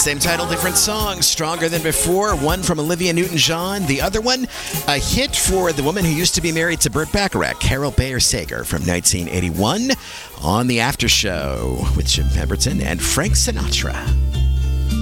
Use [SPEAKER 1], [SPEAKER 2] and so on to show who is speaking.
[SPEAKER 1] Same title, different song. Stronger Than Before. One from Olivia Newton-John. The other one, a hit for the woman who used to be married to Burt Bacharach, Carol Bayer Sager, from 1981 on The After Show with Jim Pemberton and Frank Sinatra.